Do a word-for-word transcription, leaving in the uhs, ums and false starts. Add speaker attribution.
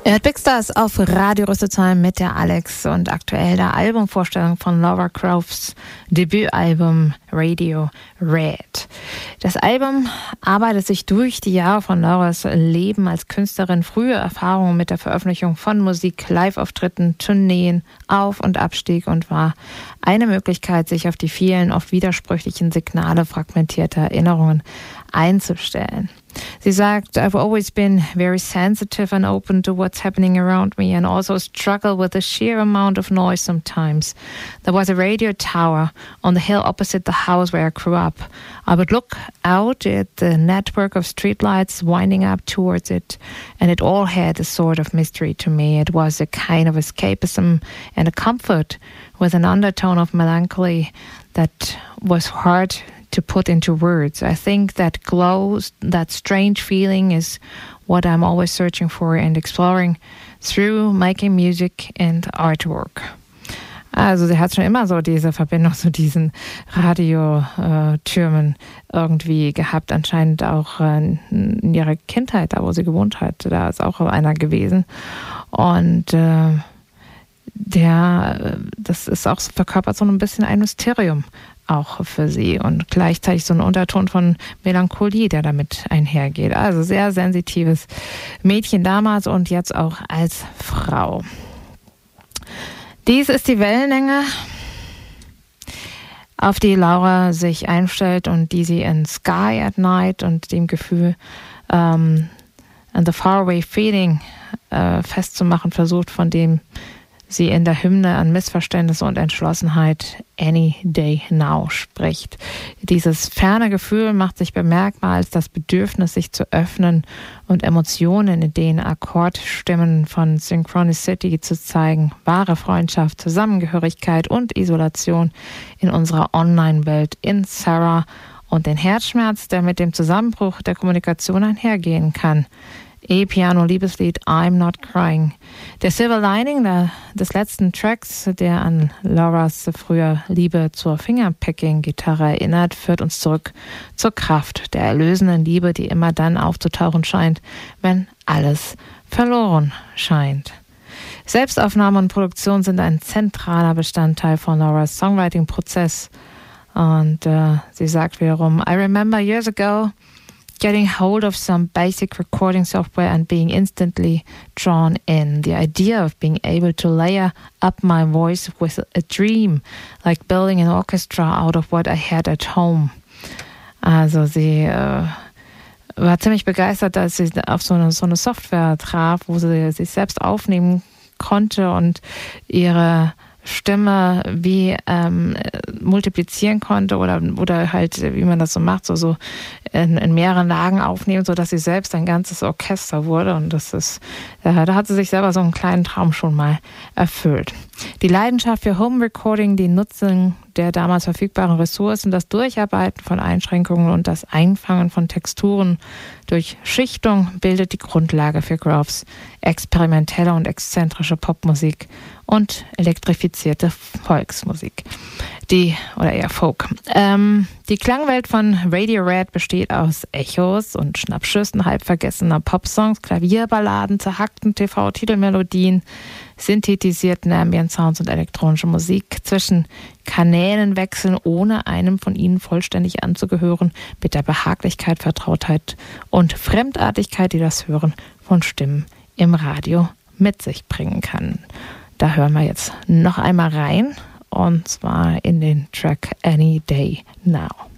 Speaker 1: Ihr hört Big Stars auf Radio Rüsselsheim mit der Alex und aktuell der Albumvorstellung von Lara Croft's Debütalbum Radio Red. Das Album arbeitet sich durch die Jahre von Laras Leben als Künstlerin, frühe Erfahrungen mit der Veröffentlichung von Musik, Live-Auftritten, Tourneen, Auf- und Abstieg und war eine Möglichkeit, sich auf die vielen, oft widersprüchlichen Signale fragmentierter Erinnerungen einzustellen. Sie sagt, I've always been very sensitive and open to what's happening around me and also struggle with the sheer amount of noise sometimes. There was a radio tower on the hill opposite the house where I grew up. I would look out at the network of streetlights winding up towards it, and it all had a sort of mystery to me. It was a kind of escapism and a comfort with an undertone of melancholy that was hard to put into words. I think that glow, that strange feeling is what I'm always searching for and exploring through making music and artwork. Also sie hat schon immer so diese Verbindung zu diesen Radiotürmen irgendwie gehabt, anscheinend auch in ihrer Kindheit, da wo sie gewohnt hat, da ist auch einer gewesen. Und äh, der, das ist auch verkörpert so ein bisschen ein Mysterium auch für sie und gleichzeitig so ein Unterton von Melancholie, der damit einhergeht. Also sehr sensitives Mädchen damals und jetzt auch als Frau. Dies ist die Wellenlänge, auf die Laura sich einstellt und die sie in Sky at Night und dem Gefühl ähm, and the faraway feeling äh, festzumachen versucht, von dem sie in der Hymne an Missverständnisse und Entschlossenheit Any Day Now spricht. Dieses ferne Gefühl macht sich bemerkbar als das Bedürfnis, sich zu öffnen und Emotionen in den Akkordstimmen von Synchronicity zu zeigen. Wahre Freundschaft, Zusammengehörigkeit und Isolation in unserer Online-Welt, in Sarah und den Herzschmerz, der mit dem Zusammenbruch der Kommunikation einhergehen kann. E-Piano-Liebeslied I'm Not Crying. Der Silver Lining der, des letzten Tracks, der an Laras früher Liebe zur Fingerpicking-Gitarre erinnert, führt uns zurück zur Kraft der erlösenden Liebe, die immer dann aufzutauchen scheint, wenn alles verloren scheint. Selbstaufnahme und Produktion sind ein zentraler Bestandteil von Laras Songwriting-Prozess. Und äh, sie sagt wiederum, I remember years ago getting hold of some basic recording software and being instantly drawn in. The idea of being able to layer up my voice with a dream, like building an orchestra out of what I had at home. Also sie äh, war ziemlich begeistert, als sie auf so eine, so eine Software traf, wo sie sich selbst aufnehmen konnte und ihre Stimme wie ähm, multiplizieren konnte oder oder halt, wie man das so macht, so, so in, in mehreren Lagen aufnehmen, sodass sie selbst ein ganzes Orchester wurde. Und das ist, äh, da hat sie sich selber so einen kleinen Traum schon mal erfüllt. Die Leidenschaft für Home Recording, die Nutzung der damals verfügbaren Ressourcen, das Durcharbeiten von Einschränkungen und das Einfangen von Texturen durch Schichtung bildet die Grundlage für Groves experimentelle und exzentrische Popmusik und elektrifizierte Volksmusik. Die, oder eher Folk. Ähm, die Klangwelt von Radio Red besteht aus Echos und Schnappschüssen halb vergessener Popsongs, Klavierballaden, zerhackten T V-Titelmelodien, synthetisierten Ambient-Sounds und elektronische Musik. Zwischen Kanälen wechseln, ohne einem von ihnen vollständig anzugehören, mit der Behaglichkeit, Vertrautheit und Fremdartigkeit, die das Hören von Stimmen im Radio mit sich bringen kann. Da hören wir jetzt noch einmal rein, und zwar in den Track Any Day Now.